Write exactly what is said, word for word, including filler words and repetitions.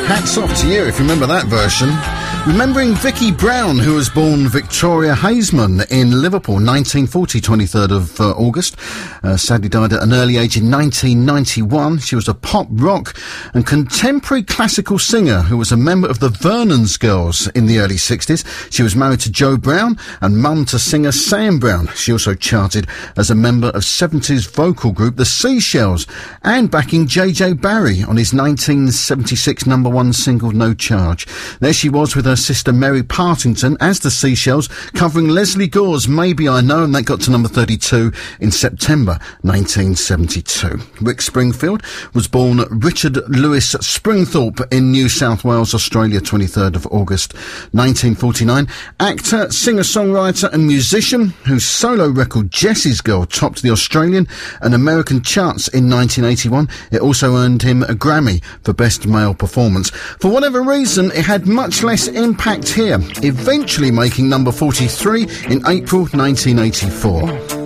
Hats off to you if you remember that version. Remembering Vicky Brown, who was born Victoria Haseman in Liverpool, nineteen forty, twenty-third of uh, August. Uh, sadly died at an early age in nineteen ninety-one. She was a pop, rock and contemporary classical singer who was a member of the Vernon's Girls in the early sixties. She was married to Joe Brown and mum to singer Sam Brown. She also charted as a member of seventies vocal group The Seashells and backing J J Barry on his nineteen seventy-six number one single No Charge. There she was with her sister Mary Partington as The Seashells, covering Leslie Gore's Maybe I Know, and that got to number thirty-two in September nineteen seventy-two. Rick Springfield was born Richard Lewis Springthorpe in New South Wales, Australia, twenty-third of August nineteen forty-nine. Actor, singer-songwriter and musician whose solo record Jessie's Girl topped the Australian and American charts in nineteen eighty-one. It also earned him a Grammy for Best Male Performance. For whatever reason, it had much less impact here, eventually making number forty-three in April nineteen eighty-four.